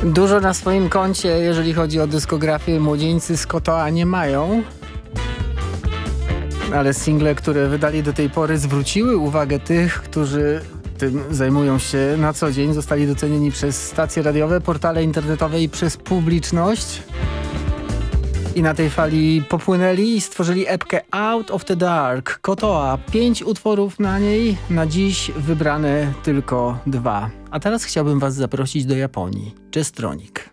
Dużo na swoim koncie, jeżeli chodzi o dyskografię, młodzieńcy z Kotoa nie mają. Ale single, które wydali do tej pory, zwróciły uwagę tych, którzy tym zajmują się na co dzień. Zostali docenieni przez stacje radiowe, portale internetowe i przez publiczność. I na tej fali popłynęli i stworzyli epkę Out of the Dark. Kotoa, 5 utworów na niej, na dziś wybrane tylko 2. A teraz chciałbym was zaprosić do Japonii. Jazz Tronic.